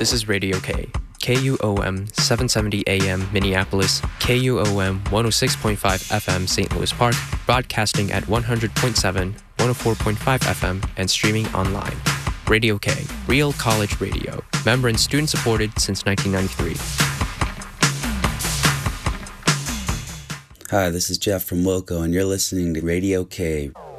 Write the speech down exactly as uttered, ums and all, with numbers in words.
This is Radio K, K U O M seven seventy A M Minneapolis, K U O M one oh six point five F M Saint Louis Park, broadcasting at one hundred point seven, one oh four point five F M, and streaming online. Radio K, Real College Radio, member and student supported since nineteen ninety-three. Hi, this is Jeff from Wilco, and you're listening to Radio K.